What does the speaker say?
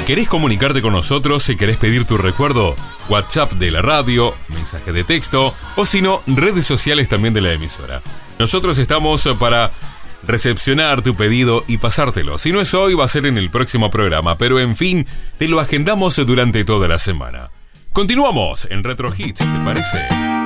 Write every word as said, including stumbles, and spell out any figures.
querés comunicarte con nosotros, si querés pedir tu recuerdo, WhatsApp de la radio, mensaje de texto o si no, redes sociales también de la emisora. Nosotros estamos para recepcionar tu pedido y pasártelo. Si no es hoy, va a ser en el próximo programa, pero en fin, te lo agendamos durante toda la semana. Continuamos en Retro Hits, ¿te parece?